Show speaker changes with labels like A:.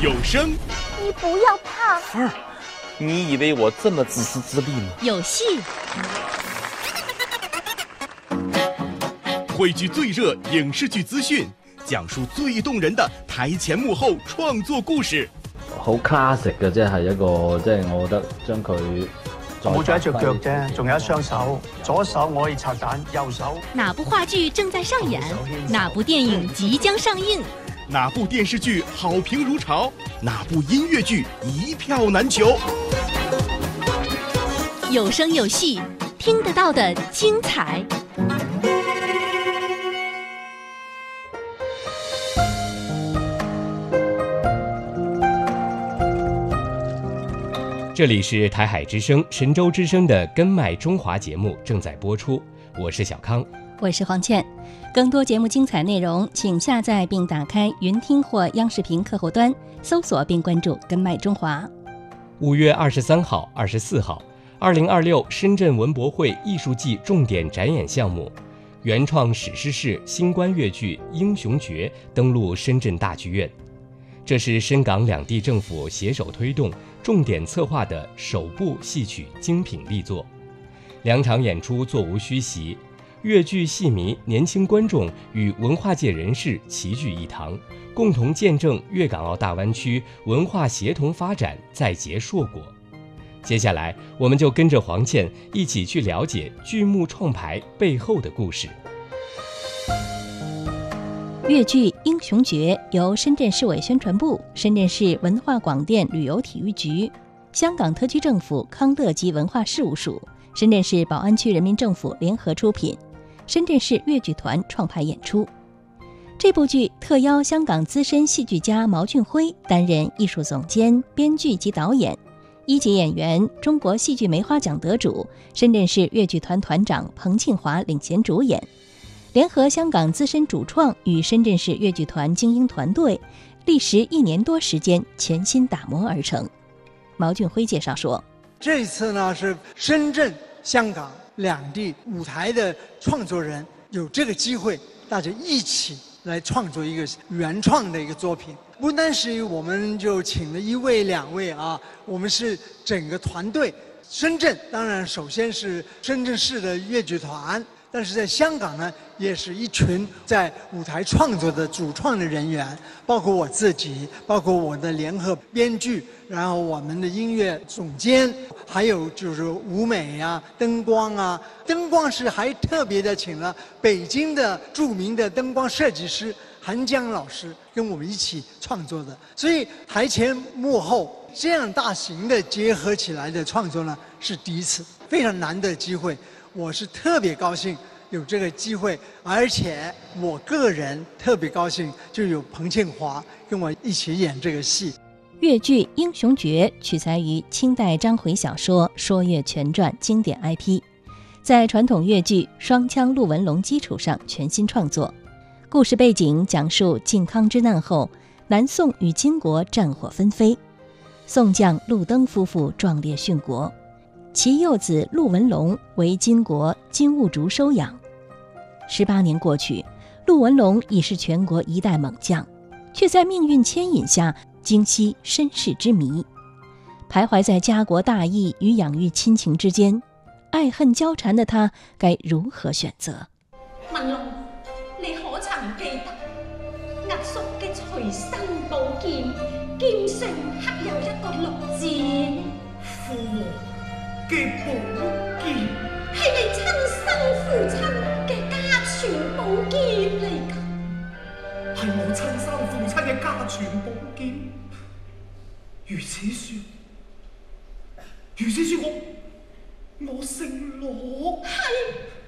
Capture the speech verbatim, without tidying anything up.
A: 有声。
B: 你不要怕。
C: 凤儿，你以为我这么自私自利吗？
D: 有戏。
A: 汇聚最热影視劇資訊，講述最動人的台前幕後創作故事。
E: 好 classic 嘅，即係一個，即係我覺得將佢
F: 冇咗一隻腳啫，仲有一雙手，左手我可以拆彈，右手。
D: 哪部話劇正在上演？哪部電影即將上映？
A: 哪部電視劇好評如潮？哪部音樂劇一票難求？
D: 有聲有戲，聽得到的精彩。
G: 这里是台海之声、神州之声的根脉中华节目正在播出，我是小康，
H: 我是黄倩。更多节目精彩内容，请下载并打开云听或央视频客户端，搜索并关注根脉中华。
G: 五月二十三号、二十四号，二零二六深圳文博会艺术季重点展演项目，原创史诗式新冠粤剧《英雄诀》登陆深圳大剧院。这是深港两地政府携手推动、重点策划的首部戏曲精品力作。两场演出座无虚席，粤剧戏迷、年轻观众与文化界人士齐聚一堂，共同见证粤港澳大湾区文化协同发展再结硕果。接下来，我们就跟着黄倩一起去了解剧目创排背后的故事。
H: 粤剧《英雄诀》由深圳市委宣传部、深圳市文化广电旅游体育局、香港特区政府康乐及文化事务署、深圳市宝安区人民政府联合出品，深圳市粤剧团创排演出。这部剧特邀香港资深戏剧家毛俊辉担任艺术总监、编剧及导演，一级演员、中国戏剧梅花奖得主、深圳市粤剧团团长彭庆华领衔主演。联合香港资深主创与深圳市粤剧团精英团队，历时一年多时间全新打磨而成。毛俊辉介绍说，
I: 这一次呢是深圳、香港两地舞台的创作人有这个机会，大家一起来创作一个原创的一个作品。不单是我们就请了一位两位啊，我们是整个团队。深圳当然首先是深圳市的粤剧团，但是在香港呢，也是一群在舞台创作的主创的人员，包括我自己，包括我的联合编剧，然后我们的音乐总监，还有就是舞美啊、灯光啊。灯光是还特别的请了北京的著名的灯光设计师韩江老师跟我们一起创作的，所以台前幕后这样大型的结合起来的创作呢，是第一次，非常难得的机会。我是特别高兴有这个机会，而且我个人特别高兴，就有彭庆华跟我一起演这个戏。
H: 粤剧《英雄诀》取材于清代章回小说《说岳全传》经典 I P， 在传统粤剧双腔陆文龙基础上全新创作。故事背景讲述靖康之难后，南宋与金国战火纷飞，宋将陆登夫妇壮烈殉国，其幼子陆文龙为金国金兀术收养。十八年过去，陆文龙已是全国一代猛将，却在命运牵引下惊悉身世之谜，徘徊在家国大义与养育亲情之间，爱恨交缠的他该如何選擇？
J: 文龍，你可曾記得壓縮嘅隨身寶劍，劍上刻有一個六字？
K: 父王嘅寶劍
J: 係你親生父親嘅家傳寶劍嚟㗎。
K: 係我親生父親嘅家傳寶劍。如此說，如此說我我姓羅。
J: 係。